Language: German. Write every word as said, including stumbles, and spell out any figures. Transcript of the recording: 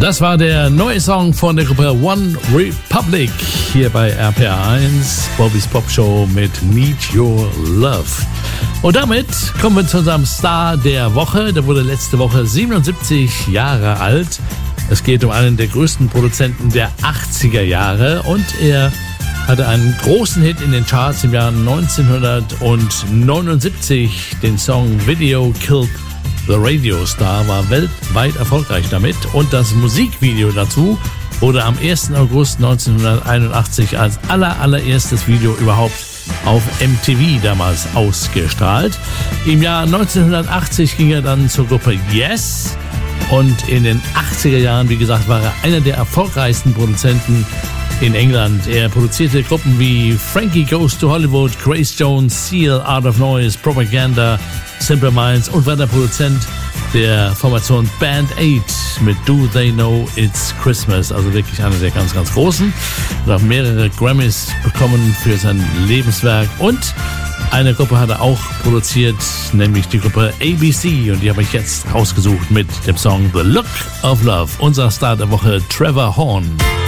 Das war der neue Song von der Gruppe One Republic hier bei R P R eins, Bobby's Pop Show mit Need Your Love. Und damit kommen wir zu unserem Star der Woche. Der wurde letzte Woche siebenundsiebzig Jahre alt. Es geht um einen der größten Produzenten der achtziger Jahre und er hatte einen großen Hit in den Charts im Jahr neunzehnhundertneunundsiebzig. Den Song Video Killed the Radio Star, war weltweit erfolgreich damit und das Musikvideo dazu wurde am ersten August neunzehnhunderteinundachtzig als aller, allererstes Video überhaupt auf M T V damals ausgestrahlt. Im Jahr neunzehnhundertachtzig ging er dann zur Gruppe Yes und in den achtziger Jahren, wie gesagt, war er einer der erfolgreichsten Produzenten in England. Er produzierte Gruppen wie Frankie Goes to Hollywood, Grace Jones, Seal, Art of Noise, Propaganda, Simple Minds und war der Produzent der Formation Band Aid mit Do They Know It's Christmas, also wirklich einer der ganz, ganz großen. Er hat auch mehrere Grammys bekommen für sein Lebenswerk und eine Gruppe hat er auch produziert, nämlich die Gruppe A B C und die habe ich jetzt rausgesucht mit dem Song The Look of Love. Unser Star der Woche, Trevor Horn.